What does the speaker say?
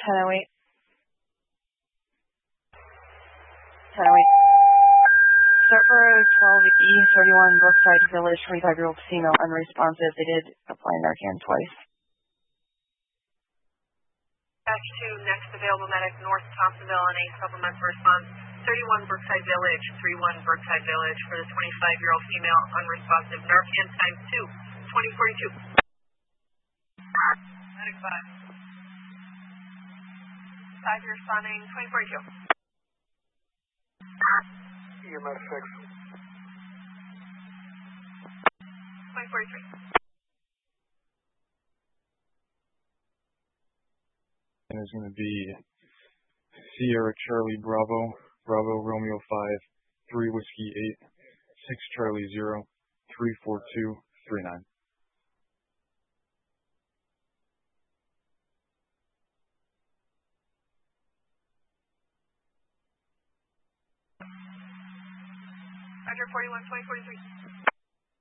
1008. 1008. Start for 12E31 Brookside Village, 25-year-old female, unresponsive. They did apply Narcan twice. Back to next available medic, North Thompsonville, on a supplemental response. 31 Brookside Village, 31 Brookside Village for the 25-year-old female, unresponsive. Narcan times 2, 2042. Medic 5. 5, you're responding, 2042. EMS 6. 2043. And it's going to be Sierra Charlie Bravo, Bravo Romeo 5, 3 Whiskey 8, 6 Charlie 0, 342 39. Roger, 41, 2043.